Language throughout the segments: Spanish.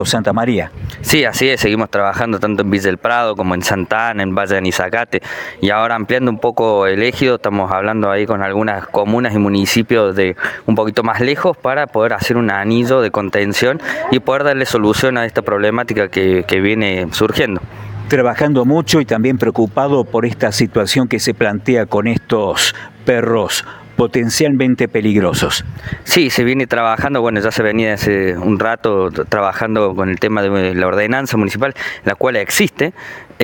Santa María. Sí, así es, seguimos trabajando tanto en Villa del Prado como en Santa Ana, en Valle de Nizacate, y ahora ampliando un poco el ejido, estamos hablando ahí con algunas comunas y municipios de un poquito más lejos para poder hacer un anillo de contención y poder darle solución a esta problemática que viene surgiendo. Trabajando mucho y también preocupado por esta situación que se plantea con estos perros potencialmente peligrosos. Sí, se viene trabajando, bueno, ya se venía hace un rato trabajando con el tema de la ordenanza municipal, la cual existe,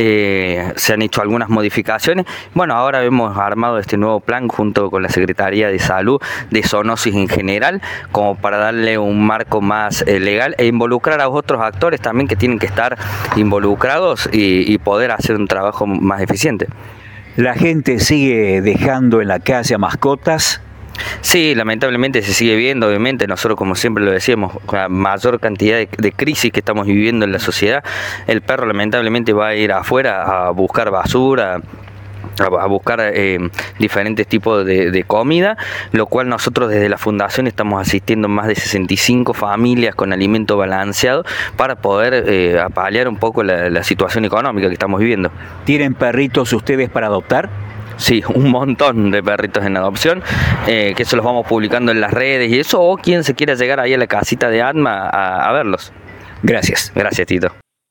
se han hecho algunas modificaciones. Bueno, ahora hemos armado este nuevo plan junto con la Secretaría de Salud, de zoonosis en general, como para darle un marco más legal e involucrar a otros actores también que tienen que estar involucrados y poder hacer un trabajo más eficiente. ¿La gente sigue dejando en la calle a mascotas? Sí, lamentablemente se sigue viendo, obviamente, nosotros como siempre lo decíamos, con la mayor cantidad de crisis que estamos viviendo en la sociedad, el perro lamentablemente va a ir afuera a buscar basura, a buscar diferentes tipos de comida, lo cual nosotros desde la fundación estamos asistiendo más de 65 familias con alimento balanceado para poder paliar un poco la situación económica que estamos viviendo. ¿Tienen perritos ustedes para adoptar? Sí, un montón de perritos en adopción, que eso los vamos publicando en las redes y eso, o quien se quiera llegar ahí a la casita de ADMA a verlos. Gracias. Gracias, Tito.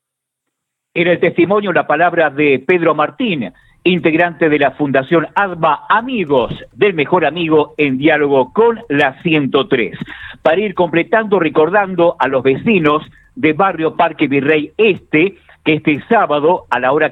Era el testimonio, la palabra de Pedro Martín, integrante de la Fundación ADMA, Amigos del Mejor Amigo, en diálogo con la 103. Para ir completando, recordando a los vecinos de Barrio Parque Virrey Este, que este sábado a la hora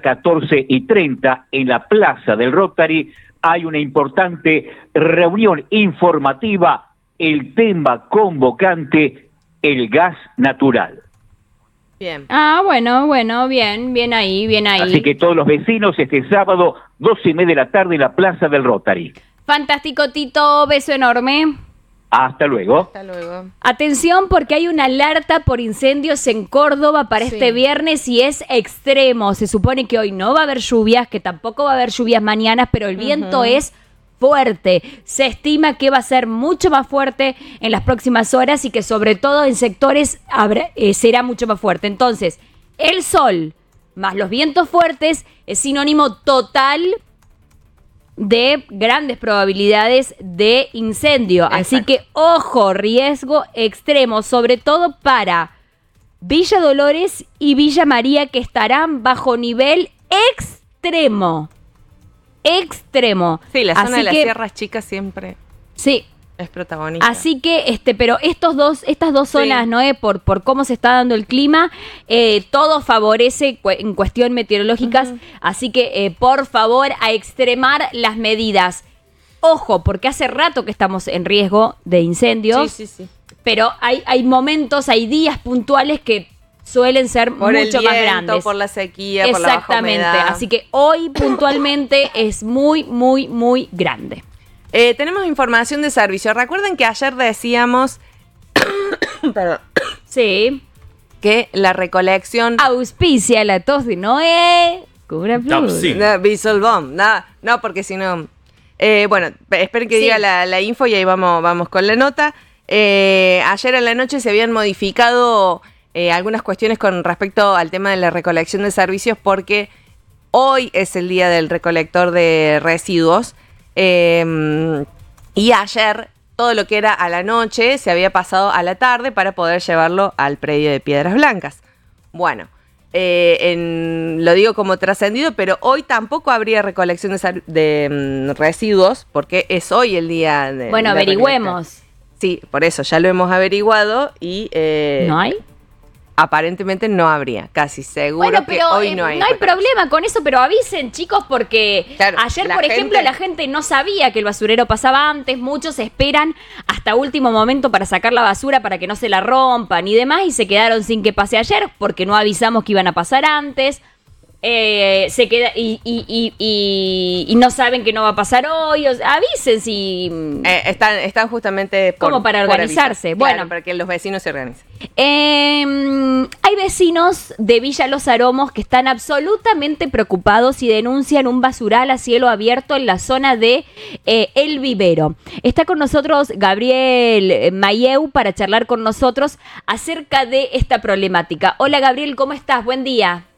14:30 en la Plaza del Rotary hay una importante reunión informativa, el tema convocante, el gas natural. Bien. Bueno, bien ahí. Así que todos los vecinos este sábado, 12:30 de la tarde en la Plaza del Rotary. Fantástico, Tito, beso enorme. Hasta luego. Hasta luego. Atención porque hay una alerta por incendios en Córdoba para este viernes y es extremo. Se supone que hoy no va a haber lluvias, que tampoco va a haber lluvias mañana, pero el viento es fuerte. Se estima que va a ser mucho más fuerte en las próximas horas y que sobre todo en sectores será mucho más fuerte. Entonces, el sol más los vientos fuertes es sinónimo total de grandes probabilidades de incendio. Exacto. Así que, ojo, riesgo extremo, sobre todo para Villa Dolores y Villa María, que estarán bajo nivel extremo. Sí, la zona Así de las que, Sierras Chicas siempre sí. es protagonista. Así que, pero estas dos zonas, ¿no? Por cómo se está dando el clima, todo favorece en cuestión meteorológicas. Así que, por favor, a extremar las medidas. Ojo, porque hace rato que estamos en riesgo de incendios. Sí. Pero hay momentos, hay días puntuales que suelen ser Por mucho el más viento, grandes. por la sequía, por la baja Exactamente. humedad. Así que hoy puntualmente es muy, muy, muy grande. Tenemos información de servicio. Recuerden que ayer decíamos perdón, Sí. que la recolección Auspicia la tos de Noé. Cura Plus. No, Visual Bomb. No, porque si no. Bueno, esperen que diga la info y ahí vamos con la nota. Ayer en la noche se habían modificado algunas cuestiones con respecto al tema de la recolección de servicios porque hoy es el día del recolector de residuos. Y ayer todo lo que era a la noche se había pasado a la tarde para poder llevarlo al predio de Piedras Blancas. Bueno, lo digo como trascendido, pero hoy tampoco habría recolección de residuos porque es hoy el día de... Bueno, averigüemos. Sí, por eso ya lo hemos averiguado y... ¿No hay? Aparentemente no habría, casi seguro Bueno, que pero hoy no hay. no hay problema con eso, pero avisen, chicos, porque Claro, ayer, la por ejemplo, gente- la gente no sabía que el basurero pasaba antes. Muchos esperan hasta último momento para sacar la basura para que no se la rompan y demás, y se quedaron sin que pase ayer porque no avisamos que iban a pasar antes. Se queda y no saben que no va a pasar hoy. O sea, avisen si... Están justamente Como para por organizarse. avisar. Bueno. Claro, para que los vecinos se organicen. Hay hay vecinos de Villa Los Aromos que están absolutamente preocupados y denuncian un basural a cielo abierto en la zona de El Vivero. Está con nosotros Gabriel Mayeu para charlar con nosotros acerca de esta problemática. Hola Gabriel, ¿cómo estás? Buen día.